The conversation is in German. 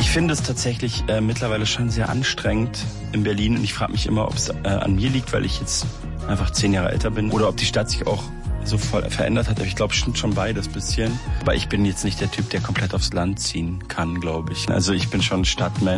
finde es tatsächlich mittlerweile schon sehr anstrengend in Berlin. Und ich frage mich immer, ob es an mir liegt, weil ich jetzt einfach 10 Jahre älter bin. Oder ob die Stadt sich auch so voll verändert hat. Ich glaube, stimmt schon beides ein bisschen. Aber ich bin jetzt nicht der Typ, der komplett aufs Land ziehen kann, glaube ich. Also ich bin schon ein Stadtmensch.